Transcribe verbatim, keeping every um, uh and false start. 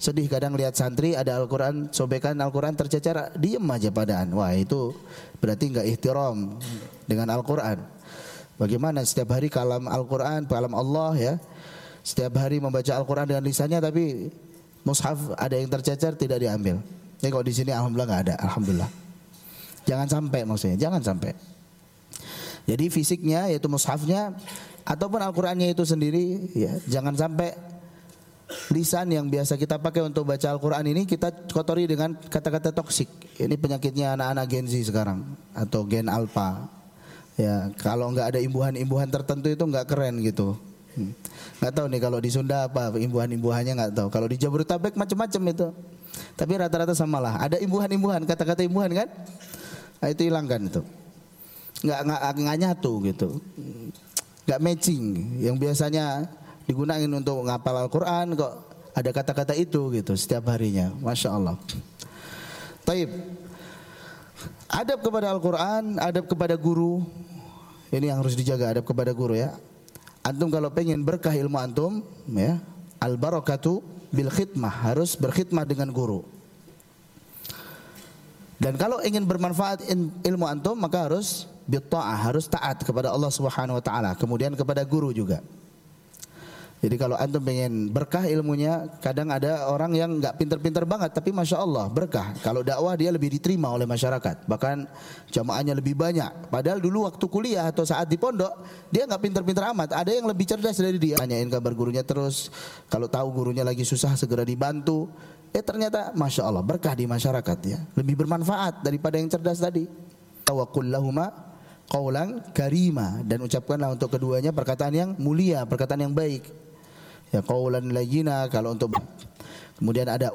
sedih kadang lihat santri ada Al-Quran, sobekan Al-Quran tercecer, diem aja padaan. Wah itu berarti enggak ihtiram dengan Al-Quran. Bagaimana setiap hari kalam Al-Quran, kalam Allah ya, setiap hari membaca Al-Quran dengan lisannya, tapi mushaf ada yang tercecer tidak diambil. Ini kok di sini alhamdulillah enggak ada, alhamdulillah. Jangan sampai maksudnya, jangan sampai. Jadi fisiknya yaitu mushafnya ataupun Al-Qur'annya itu sendiri ya, jangan sampai lisan yang biasa kita pakai untuk baca Al-Qur'an ini kita kotori dengan kata-kata toksik. Ini penyakitnya anak-anak Gen Z sekarang atau Gen Alpha. Ya, kalau enggak ada imbuhan-imbuhan tertentu itu enggak keren gitu. Enggak tahu nih kalau di Sunda apa imbuhan-imbuhannya, enggak tahu. Kalau di Jabodetabek macam-macam itu. Tapi rata-rata samalah. Ada imbuhan-imbuhan, kata-kata imbuhan kan? Nah, itu hilangkan itu. Nggak, nggak, nggak nyatu gitu, nggak matching. Yang biasanya digunakan untuk ngapal Al-Quran kok ada kata-kata itu gitu setiap harinya, masya Allah. Taib. Adab kepada Al-Quran, adab kepada guru, ini yang harus dijaga, adab kepada guru ya. Antum kalau pengen berkah ilmu antum ya, al barakatu bil khidmah, harus berkhidmah dengan guru. Dan kalau ingin bermanfaat ilmu antum maka harus bitta'ah, harus taat kepada Allah Subhanahu wa taala, kemudian kepada guru juga. Jadi kalau antum pengen berkah ilmunya, kadang ada orang yang enggak pintar-pintar banget tapi masya Allah berkah. Kalau dakwah dia lebih diterima oleh masyarakat, bahkan jamaahnya lebih banyak. Padahal dulu waktu kuliah atau saat di pondok dia enggak pintar-pintar amat. Ada yang lebih cerdas dari dia. Tanyain kabar gurunya terus. Kalau tahu gurunya lagi susah segera dibantu. Eh ternyata masya Allah berkah di masyarakat ya, lebih bermanfaat daripada yang cerdas tadi. Tawakkul lahuma qaulan karima, dan ucapkanlah untuk keduanya perkataan yang mulia, perkataan yang baik. Ya qaulan layyina kalau untuk. Kemudian ada